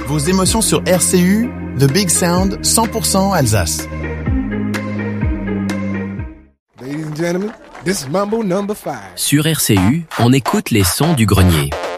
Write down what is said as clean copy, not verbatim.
Vos émotions sur RCU, The Big Sound, 100% Alsace. Ladies and gentlemen, this is Mambo number 5. Sur RCU, on écoute les sons du grenier.